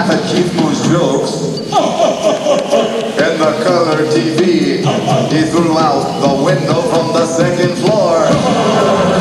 laugh at Keith Moon's jokes. And the color TV, he threw out the window from the second floor.